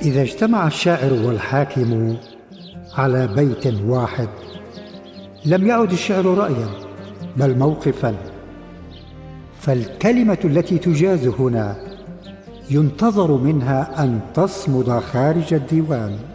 إذا اجتمع الشاعر والحاكم على بيت واحد لم يعد الشعر رأيا بل موقفا، فالكلمة التي تجاز هنا ينتظر منها أن تصمد خارج الديوان.